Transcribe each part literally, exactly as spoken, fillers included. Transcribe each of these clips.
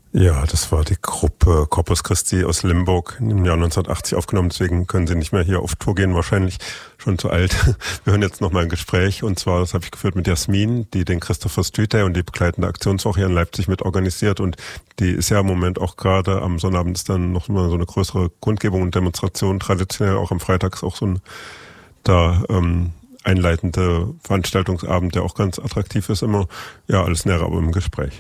Ja, das war die Gruppe Corpus Christi aus Limburg im Jahr neunzehnhundertachtzig aufgenommen. Deswegen können sie nicht mehr hier auf Tour gehen, wahrscheinlich schon zu alt. Wir hören jetzt nochmal ein Gespräch und zwar, das habe ich geführt mit Jasmin, die den Christopher Street Day und die begleitende Aktionswoche hier in Leipzig mit organisiert und die ist ja im Moment auch gerade am Sonnabend ist dann noch mal so eine größere Kundgebung und Demonstration, traditionell auch am Freitag ist auch so ein da ähm, einleitende Veranstaltungsabend, der auch ganz attraktiv ist immer. Ja, alles näher aber im Gespräch.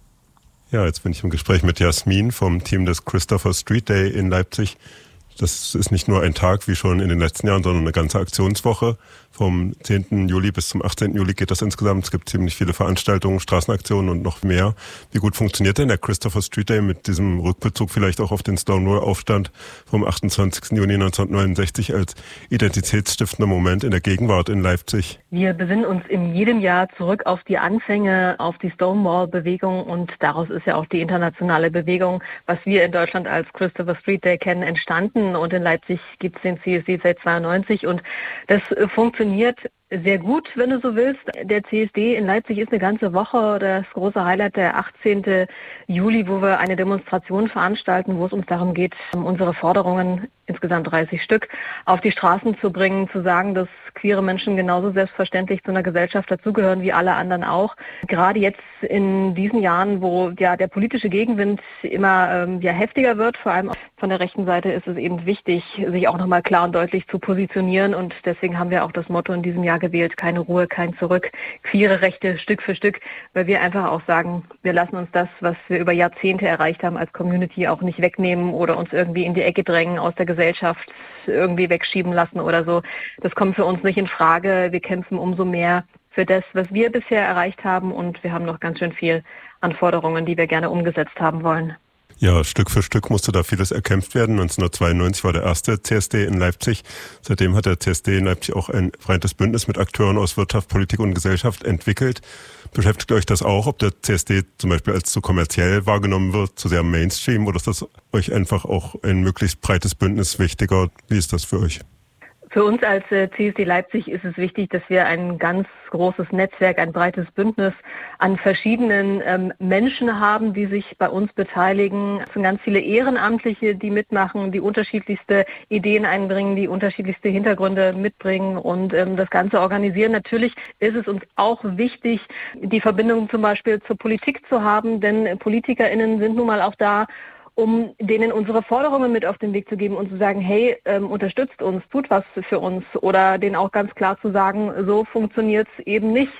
Ja, jetzt bin ich im Gespräch mit Jasmin vom Team des Christopher Street Day in Leipzig. Das ist nicht nur ein Tag wie schon in den letzten Jahren, sondern eine ganze Aktionswoche. Vom zehnten Juli bis zum achtzehnten Juli geht das insgesamt. Es gibt ziemlich viele Veranstaltungen, Straßenaktionen und noch mehr. Wie gut funktioniert denn der Christopher Street Day mit diesem Rückbezug vielleicht auch auf den Stonewall-Aufstand vom achtundzwanzigsten Juni neunzehnhundertneunundsechzig als identitätsstiftender Moment in der Gegenwart in Leipzig? Wir besinnen uns in jedem Jahr zurück auf die Anfänge, auf die Stonewall-Bewegung und daraus ist ja auch die internationale Bewegung, was wir in Deutschland als Christopher Street Day kennen, entstanden. Und in Leipzig gibt es den C S D seit zweiundneunzig und das funktioniert sehr gut, wenn du so willst. Der C S D in Leipzig ist eine ganze Woche. Das große Highlight der achtzehnten Juli, wo wir eine Demonstration veranstalten, wo es uns darum geht, unsere Forderungen, insgesamt dreißig Stück, auf die Straßen zu bringen, zu sagen, dass queere Menschen genauso selbstverständlich zu einer Gesellschaft dazugehören wie alle anderen auch. Gerade jetzt in diesen Jahren, wo ja der politische Gegenwind immer ähm, ja heftiger wird, vor allem von der rechten Seite, ist es eben wichtig, sich auch nochmal klar und deutlich zu positionieren. Und deswegen haben wir auch das Motto in diesem Jahr gewählt, keine Ruhe, kein Zurück, queere Rechte Stück für Stück, weil wir einfach auch sagen, wir lassen uns das, was wir über Jahrzehnte erreicht haben als Community, auch nicht wegnehmen oder uns irgendwie in die Ecke drängen, aus der Gesellschaft irgendwie wegschieben lassen oder so. Das kommt für uns nicht in Frage. Wir kämpfen umso mehr für das, was wir bisher erreicht haben und wir haben noch ganz schön viel an Forderungen, die wir gerne umgesetzt haben wollen. Ja, Stück für Stück musste da vieles erkämpft werden. neunzehnhundertzweiundneunzig war der erste C S D in Leipzig. Seitdem hat der C S D in Leipzig auch ein vereintes Bündnis mit Akteuren aus Wirtschaft, Politik und Gesellschaft entwickelt. Beschäftigt euch das auch, ob der C S D zum Beispiel als zu kommerziell wahrgenommen wird, zu sehr Mainstream, oder ist das euch einfach auch ein möglichst breites Bündnis wichtiger? Wie ist das für euch? Für uns als C S D Leipzig ist es wichtig, dass wir ein ganz großes Netzwerk, ein breites Bündnis an verschiedenen ähm, Menschen haben, die sich bei uns beteiligen. Es sind ganz viele Ehrenamtliche, die mitmachen, die unterschiedlichste Ideen einbringen, die unterschiedlichste Hintergründe mitbringen und ähm, das Ganze organisieren. Natürlich ist es uns auch wichtig, die Verbindung zum Beispiel zur Politik zu haben, denn PolitikerInnen sind nun mal auch da, um denen unsere Forderungen mit auf den Weg zu geben und zu sagen, hey, ähm, unterstützt uns, tut was für uns. Oder denen auch ganz klar zu sagen, so funktioniert es eben nicht.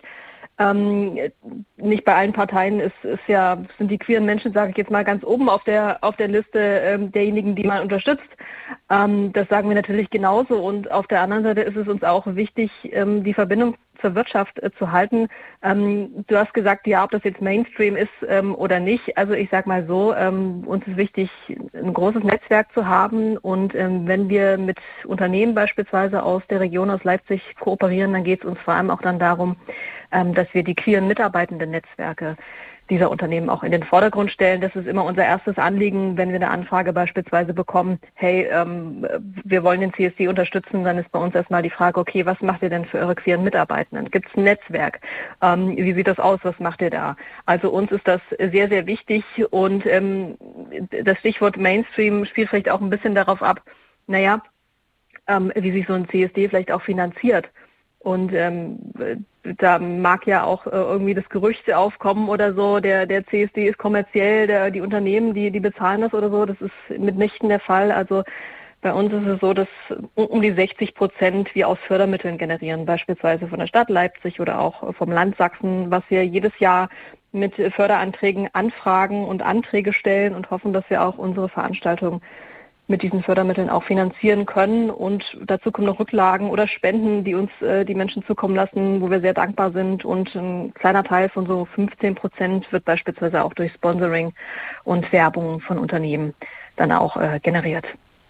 Ähm, nicht bei allen Parteien ist, ist ja, sind die queeren Menschen, sage ich jetzt mal, ganz oben auf der auf der Liste ähm, derjenigen, die man unterstützt. Ähm, das sagen wir natürlich genauso. Und auf der anderen Seite ist es uns auch wichtig, ähm, die Verbindung zur Wirtschaft äh, zu halten. Ähm, du hast gesagt, ja, ob das jetzt Mainstream ist ähm, oder nicht. Also ich sag mal so, ähm, uns ist wichtig, ein großes Netzwerk zu haben. Und ähm, wenn wir mit Unternehmen beispielsweise aus der Region, aus Leipzig kooperieren, dann geht es uns vor allem auch dann darum, ähm, dass wir die queeren mitarbeitenden Netzwerke dieser Unternehmen auch in den Vordergrund stellen. Das ist immer unser erstes Anliegen, wenn wir eine Anfrage beispielsweise bekommen, hey, ähm, wir wollen den C S D unterstützen, dann ist bei uns erstmal die Frage, okay, was macht ihr denn für eure queeren Mitarbeitenden? Gibt es ein Netzwerk? Ähm, wie sieht das aus? Was macht ihr da? Also uns ist das sehr, sehr wichtig und ähm, das Stichwort Mainstream spielt vielleicht auch ein bisschen darauf ab, naja, ähm, wie sich so ein C S D vielleicht auch finanziert. Und ähm, da mag ja auch äh, irgendwie das Gerücht aufkommen oder so, der der C S D ist kommerziell, der, die Unternehmen, die die bezahlen das oder so, das ist mitnichten der Fall. Also bei uns ist es so, dass um die sechzig Prozent wir aus Fördermitteln generieren, beispielsweise von der Stadt Leipzig oder auch vom Land Sachsen, was wir jedes Jahr mit Förderanträgen anfragen und Anträge stellen und hoffen, dass wir auch unsere Veranstaltung mit diesen Fördermitteln auch finanzieren können. Und dazu kommen noch Rücklagen oder Spenden, die uns äh, die Menschen zukommen lassen, wo wir sehr dankbar sind. Und ein kleiner Teil von so fünfzehn Prozent wird beispielsweise auch durch Sponsoring und Werbung von Unternehmen dann auch äh, generiert.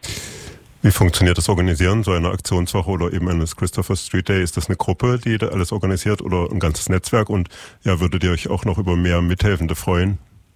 Wie funktioniert das Organisieren so einer Aktionswoche oder eben eines Christopher Street Day? Ist das eine Gruppe, die da alles organisiert oder ein ganzes Netzwerk? Und ja, würdet ihr euch auch noch über mehr Mithelfende freuen?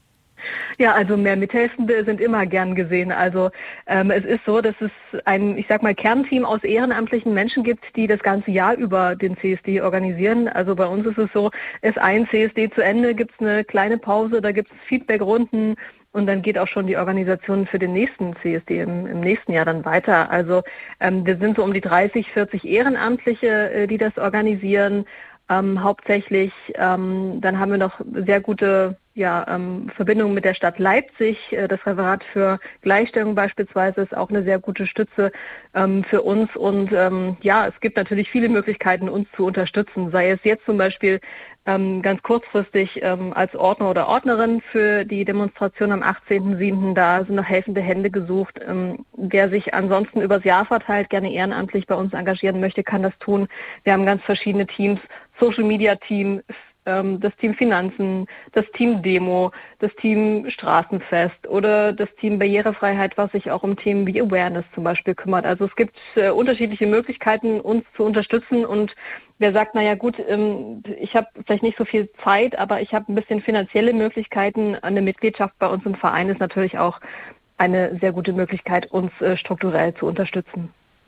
Ja, also mehr Mithelfende sind immer gern gesehen. Also ähm, es ist so, dass es ein, ich sag mal, Kernteam aus ehrenamtlichen Menschen gibt, die das ganze Jahr über den C S D organisieren. Also bei uns ist es so, ist ein C S D zu Ende, gibt es eine kleine Pause, da gibt es Feedbackrunden, und dann geht auch schon die Organisation für den nächsten C S D im, im nächsten Jahr dann weiter. Also ähm, wir sind so um die dreißig, vierzig Ehrenamtliche, äh, die das organisieren. Ähm, hauptsächlich, ähm, dann haben wir noch sehr gute ja, ähm, Verbindungen mit der Stadt Leipzig. Äh, das Referat für Gleichstellung beispielsweise ist auch eine sehr gute Stütze ähm, für uns. Und ähm, ja, es gibt natürlich viele Möglichkeiten, uns zu unterstützen. Sei es jetzt zum Beispiel ähm, ganz kurzfristig ähm, als Ordner oder Ordnerin für die Demonstration am achtzehnten siebten Da sind noch helfende Hände gesucht. Ähm, wer sich ansonsten übers Jahr verteilt gerne ehrenamtlich bei uns engagieren möchte, kann das tun. Wir haben ganz verschiedene Teams. Social Media Team, ähm, das Team Finanzen, das Team Demo, das Team Straßenfest oder das Team Barrierefreiheit, was sich auch um Themen wie Awareness zum Beispiel kümmert. Also es gibt äh, unterschiedliche Möglichkeiten, uns zu unterstützen, und wer sagt, naja gut, ähm, ich habe vielleicht nicht so viel Zeit, aber ich habe ein bisschen finanzielle Möglichkeiten, eine Mitgliedschaft bei uns im Verein ist natürlich auch eine sehr gute Möglichkeit, uns äh, strukturell zu unterstützen.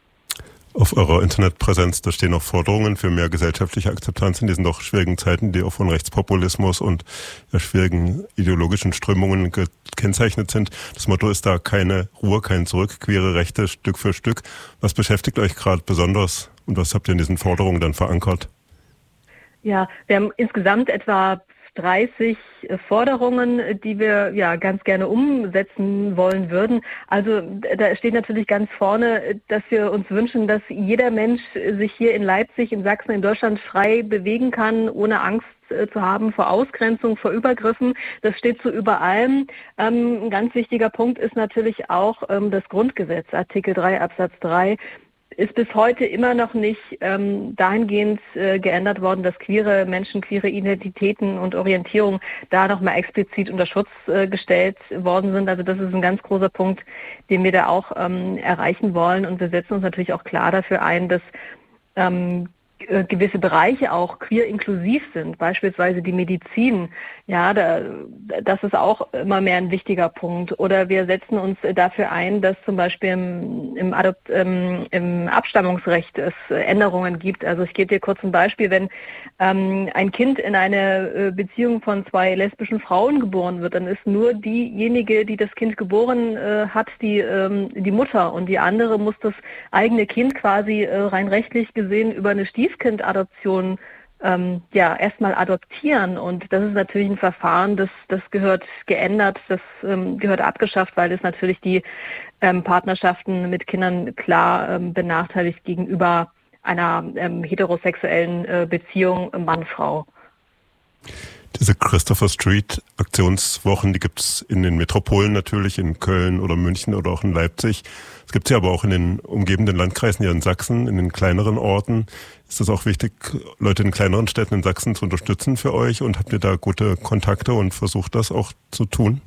Auf eurer Internetpräsenz, da stehen auch Forderungen für mehr gesellschaftliche Akzeptanz in diesen doch schwierigen Zeiten, die auch von Rechtspopulismus und ja, schwierigen ideologischen Strömungen gekennzeichnet sind. Das Motto ist da: keine Ruhe, kein Zurück, queere Rechte Stück für Stück. Was beschäftigt euch gerade besonders und was habt ihr in diesen Forderungen dann verankert? Ja, wir haben insgesamt etwa dreißig Forderungen, die wir ja ganz gerne umsetzen wollen würden. Also da steht natürlich ganz vorne, dass wir uns wünschen, dass jeder Mensch sich hier in Leipzig, in Sachsen, in Deutschland frei bewegen kann, ohne Angst zu haben vor Ausgrenzung, vor Übergriffen. Das steht so über allem. Ähm, ein ganz wichtiger Punkt ist natürlich auch ähm, das Grundgesetz, Artikel drei Absatz drei. Ist bis heute immer noch nicht ähm, dahingehend äh, geändert worden, dass queere Menschen, queere Identitäten und Orientierung da nochmal explizit unter Schutz äh, gestellt worden sind. Also das ist ein ganz großer Punkt, den wir da auch ähm, erreichen wollen. Und wir setzen uns natürlich auch klar dafür ein, dass ähm, gewisse Bereiche auch queer inklusiv sind, beispielsweise die Medizin. Ja, da, das ist auch immer mehr ein wichtiger Punkt. Oder wir setzen uns dafür ein, dass zum Beispiel im, im, Adopt, ähm, im Abstammungsrecht es Änderungen gibt. Also ich gebe dir kurz ein Beispiel. Wenn ähm, ein Kind in eine Beziehung von zwei lesbischen Frauen geboren wird, dann ist nur diejenige, die das Kind geboren äh, hat, die, ähm, die Mutter, und die andere muss das eigene Kind quasi äh, rein rechtlich gesehen über eine Stiefkindadoption ähm, ja erstmal adoptieren, und das ist natürlich ein Verfahren, das das gehört geändert, das ähm, gehört abgeschafft, weil es natürlich die ähm, Partnerschaften mit Kindern klar ähm, benachteiligt gegenüber einer ähm, heterosexuellen äh, Beziehung Mann-Frau. Diese Christopher Street Aktionswochen, die gibt's in den Metropolen natürlich, in Köln oder München oder auch in Leipzig. Es gibt sie aber auch in den umgebenden Landkreisen hier in Sachsen, in den kleineren Orten. Ist es auch wichtig, Leute in kleineren Städten in Sachsen zu unterstützen für euch, und habt ihr da gute Kontakte und versucht das auch zu tun?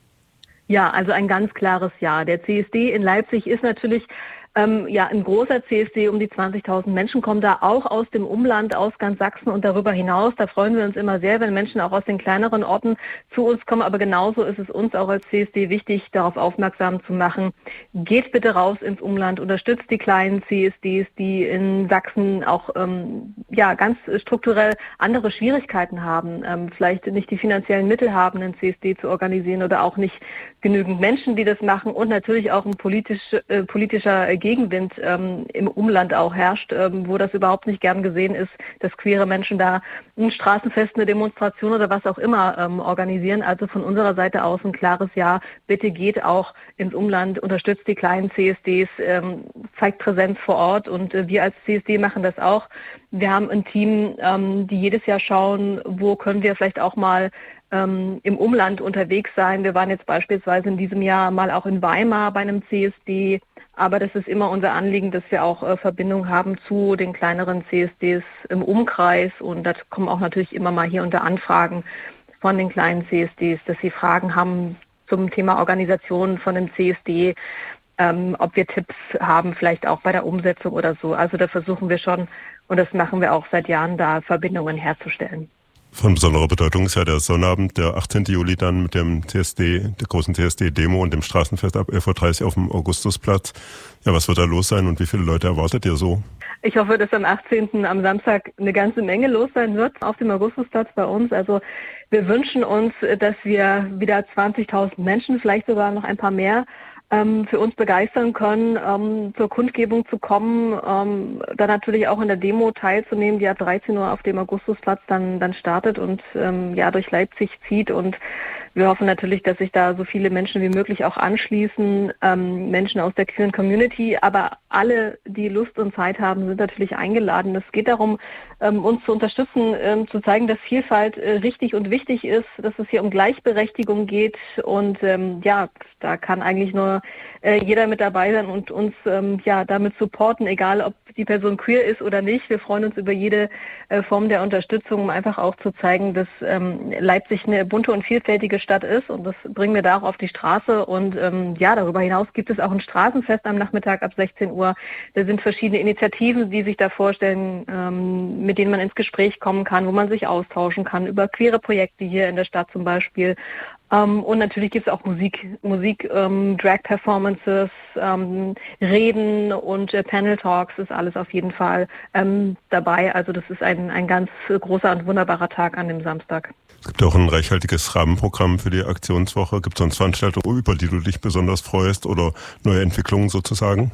Ja, also ein ganz klares Ja. Der C S D in Leipzig ist natürlich Ähm, ja, ein großer C S D, um die zwanzigtausend Menschen kommen da auch aus dem Umland, aus ganz Sachsen und darüber hinaus. Da freuen wir uns immer sehr, wenn Menschen auch aus den kleineren Orten zu uns kommen. Aber genauso ist es uns auch als C S D wichtig, darauf aufmerksam zu machen. Geht bitte raus ins Umland, unterstützt die kleinen C S Ds, die in Sachsen auch ähm, ja ganz strukturell andere Schwierigkeiten haben, ähm, vielleicht nicht die finanziellen Mittel haben, einen C S D zu organisieren, oder auch nicht genügend Menschen, die das machen, und natürlich auch ein politisch, äh, politischer Gegenwind ähm, im Umland auch herrscht, ähm, wo das überhaupt nicht gern gesehen ist, dass queere Menschen da ein Straßenfest, eine Demonstration oder was auch immer ähm, organisieren. Also von unserer Seite aus ein klares Ja. Bitte geht auch ins Umland, unterstützt die kleinen C S Ds, ähm, zeigt Präsenz vor Ort, und äh, wir als C S D machen das auch. Wir haben ein Team, ähm, die jedes Jahr schauen, wo können wir vielleicht auch mal ähm, im Umland unterwegs sein. Wir waren jetzt beispielsweise in diesem Jahr mal auch in Weimar bei einem C S D. Aber das ist immer unser Anliegen, dass wir auch äh, Verbindung haben zu den kleineren C S Ds im Umkreis. Und da kommen auch natürlich immer mal hier unter Anfragen von den kleinen C S Ds, dass sie Fragen haben zum Thema Organisation von einem C S D, ähm, ob wir Tipps haben, vielleicht auch bei der Umsetzung oder so. Also da versuchen wir schon, und das machen wir auch seit Jahren, da Verbindungen herzustellen. Von besonderer Bedeutung ist ja der Sonnabend, der achtzehnten Juli dann mit dem C S D, der großen C S D-Demo und dem Straßenfest ab elf Uhr dreißig auf dem Augustusplatz. Ja, was wird da los sein und wie viele Leute erwartet ihr so? Ich hoffe, dass am achtzehnten am Samstag eine ganze Menge los sein wird auf dem Augustusplatz bei uns. Also Wir wünschen uns, dass wir wieder zwanzigtausend Menschen, vielleicht sogar noch ein paar mehr, ähm, für uns begeistern können, ähm, zur Kundgebung zu kommen, ähm, dann natürlich auch in der Demo teilzunehmen, die ab dreizehn Uhr auf dem Augustusplatz dann, dann startet und ähm, ja durch Leipzig zieht. Und wir hoffen natürlich, dass sich da so viele Menschen wie möglich auch anschließen, ähm, Menschen aus der queeren Community, aber alle, die Lust und Zeit haben, sind natürlich eingeladen. Es geht darum, ähm, uns zu unterstützen, ähm, zu zeigen, dass Vielfalt äh, richtig und wichtig ist, dass es hier um Gleichberechtigung geht und ähm, ja, da kann eigentlich nur äh, jeder mit dabei sein und uns ähm, ja damit supporten, egal ob die Person queer ist oder nicht. Wir freuen uns über jede äh, Form der Unterstützung, um einfach auch zu zeigen, dass ähm, Leipzig eine bunte und vielfältige Stadt ist und das bringen wir da auch auf die Straße und ähm, ja, darüber hinaus gibt es auch ein Straßenfest am Nachmittag ab sechzehn Uhr. Da sind verschiedene Initiativen, die sich da vorstellen, ähm, mit denen man ins Gespräch kommen kann, wo man sich austauschen kann über queere Projekte hier in der Stadt zum Beispiel. Um, und natürlich gibt es auch Musik, Musik, ähm, Drag-Performances, ähm, Reden und äh, Panel-Talks ist alles auf jeden Fall ähm, dabei. Also das ist ein, ein ganz großer und wunderbarer Tag an dem Samstag. Es gibt auch ein reichhaltiges Rahmenprogramm für die Aktionswoche. Gibt es sonst Veranstaltungen, über die du dich besonders freust oder neue Entwicklungen sozusagen?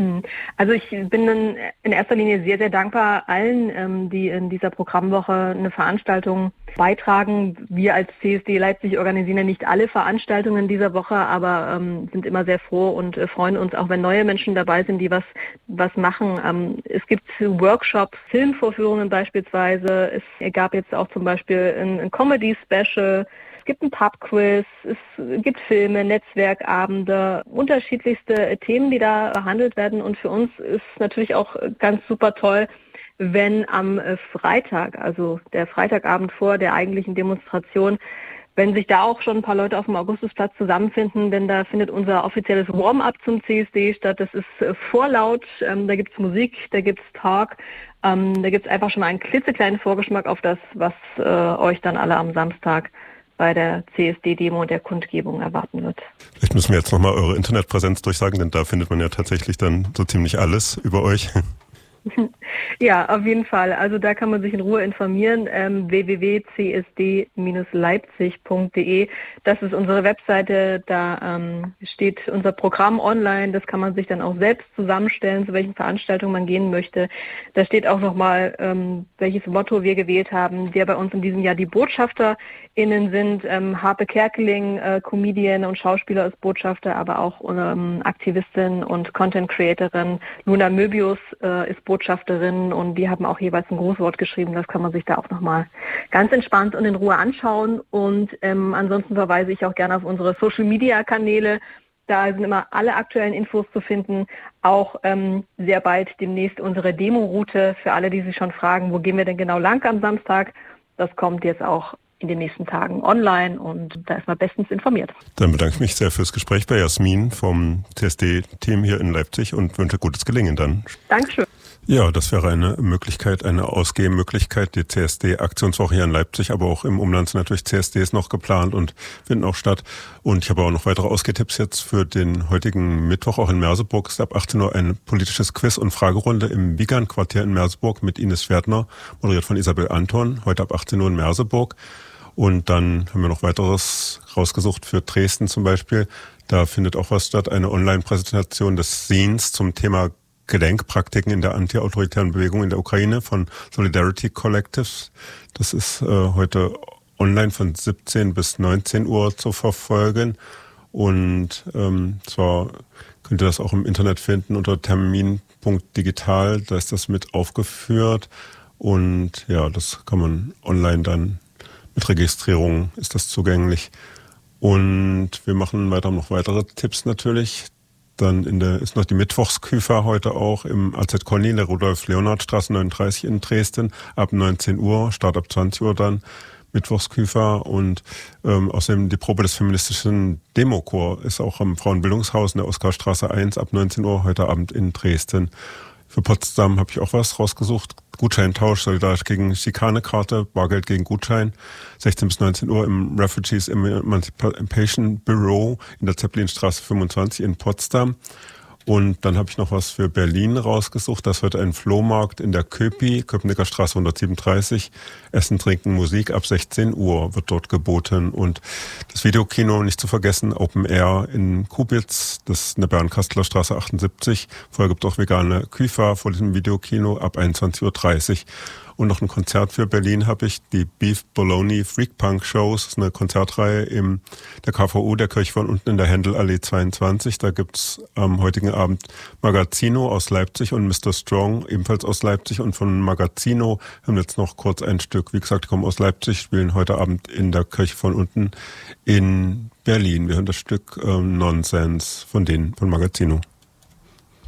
Also ich bin in erster Linie sehr, sehr dankbar allen, die in dieser Programmwoche eine Veranstaltung beitragen. Wir als C S D Leipzig organisieren ja nicht alle Veranstaltungen dieser Woche, aber sind immer sehr froh und freuen uns auch, wenn neue Menschen dabei sind, die was, was machen. Es gibt Workshops, Filmvorführungen beispielsweise. Es gab jetzt auch zum Beispiel ein Comedy-Special. Es gibt ein Pub-Quiz, es gibt Filme, Netzwerkabende, unterschiedlichste Themen, die da behandelt werden. Und für uns ist natürlich auch ganz super toll, wenn am Freitag, also der Freitagabend vor der eigentlichen Demonstration, wenn sich da auch schon ein paar Leute auf dem Augustusplatz zusammenfinden, denn da findet unser offizielles Warm-up zum C S D statt. Das ist vorlaut, ähm, da gibt's Musik, da gibt's Talk, ähm, da gibt's einfach schon einen klitzekleinen Vorgeschmack auf das, was äh, euch dann alle am Samstag bei der C S D-Demo und der Kundgebung erwarten wird. Vielleicht müssen wir jetzt nochmal eure Internetpräsenz durchsagen, denn da findet man ja tatsächlich dann so ziemlich alles über euch. Ja, auf jeden Fall. Also da kann man sich in Ruhe informieren. Ähm, w w w punkt c s d Bindestrich leipzig punkt d e. Das ist unsere Webseite. Da ähm, steht unser Programm online. Das kann man sich dann auch selbst zusammenstellen, zu welchen Veranstaltungen man gehen möchte. Da steht auch nochmal, ähm, welches Motto wir gewählt haben, wer bei uns in diesem Jahr die BotschafterInnen sind. Ähm, Harpe Kerkeling, äh, Comedian und Schauspieler als Botschafter, aber auch ähm, Aktivistin und Content Creatorin. Luna Möbius äh, ist Botschafterin und die haben auch jeweils ein Grußwort geschrieben. Das kann man sich da auch nochmal ganz entspannt und in Ruhe anschauen. Und ähm, ansonsten verweise ich auch gerne auf unsere Social-Media-Kanäle. Da sind immer alle aktuellen Infos zu finden. Auch ähm, sehr bald demnächst unsere Demo-Route für alle, die sich schon fragen, wo gehen wir denn genau lang am Samstag. Das kommt jetzt auch in den nächsten Tagen online und da ist man bestens informiert. Dann bedanke ich mich sehr fürs Gespräch bei Jasmin vom C S D-Team hier in Leipzig und wünsche gutes Gelingen dann. Dankeschön. Ja, das wäre eine Möglichkeit, eine Ausgehmöglichkeit. Die C S D-Aktionswoche hier in Leipzig, aber auch im Umland sind natürlich C S Ds noch geplant und finden auch statt. Und ich habe auch noch weitere Ausgehtipps jetzt für den heutigen Mittwoch. Auch in Merseburg ist ab achtzehn Uhr ein politisches Quiz- und Fragerunde im Wiegand-Quartier in Merseburg mit Ines Schwertner, moderiert von Isabel Anton, heute ab achtzehn Uhr in Merseburg. Und dann haben wir noch weiteres rausgesucht für Dresden zum Beispiel. Da findet auch was statt, eine Online-Präsentation des Scenes zum Thema Gedenkpraktiken in der anti-autoritären Bewegung in der Ukraine von Solidarity Collectives. Das ist äh, heute online von siebzehn bis neunzehn Uhr zu verfolgen. Und ähm, zwar könnt ihr das auch im Internet finden unter termin punkt digital. Da ist das mit aufgeführt. Und ja, das kann man online dann mit Registrierung ist das zugänglich. Und wir machen weiter noch weitere Tipps natürlich. Dann in der, ist noch die Mittwochsküfer heute auch im A Z Conny in der Rudolf-Leonhard-Straße neununddreißig in Dresden ab neunzehn Uhr, Start ab zwanzig Uhr dann Mittwochsküfer und ähm, außerdem die Probe des feministischen Demochor ist auch am Frauenbildungshaus in der Oskarstraße eins ab neunzehn Uhr heute Abend in Dresden. Für Potsdam habe ich auch was rausgesucht. Gutscheintausch, solidarisch gegen Schikanekarte, Bargeld gegen Gutschein. sechzehn bis neunzehn Uhr im Refugees Emancipation Bureau in der Zeppelinstraße fünfundzwanzig in Potsdam. Und dann habe ich noch was für Berlin rausgesucht. Das wird ein Flohmarkt in der Köpi, Köpenicker Straße hundertsiebenunddreißig. Essen, Trinken, Musik ab sechzehn Uhr wird dort geboten. Und das Videokino, nicht zu vergessen, Open Air in Kubitz, das ist in der Bernkastler Straße achtundsiebzig. Vorher gibt es auch vegane Küfer vor diesem Videokino ab einundzwanzig Uhr dreißig. Und noch ein Konzert für Berlin habe ich, die Beef Bologna Freak Punk Shows. Das ist eine Konzertreihe im der K V U, der Kirche von unten in der Händelallee zweiundzwanzig. Da gibt's am heutigen Abend Magazino aus Leipzig und Mister Strong, ebenfalls aus Leipzig. Und von Magazino haben wir jetzt noch kurz ein Stück. Wie gesagt, die kommen aus Leipzig, spielen heute Abend in der Kirche von unten in Berlin. Wir hören das Stück ähm, Nonsense von denen, von Magazino.